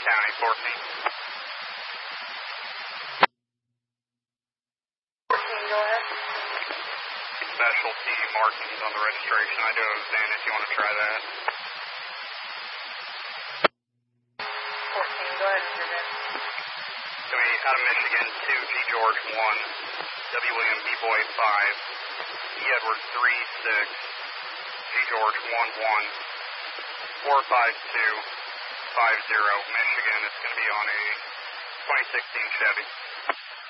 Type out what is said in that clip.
County 14. 14, go ahead. Specialty markings on the registration. I do have a VIN if you want to try that. 14, go ahead with your VIN. To me, out of Michigan, 2 G George 1, W William B Boy 5, E Edward 3 6, G George 1 1, 452 50, Michigan. It's going to be on a 2016 Chevy.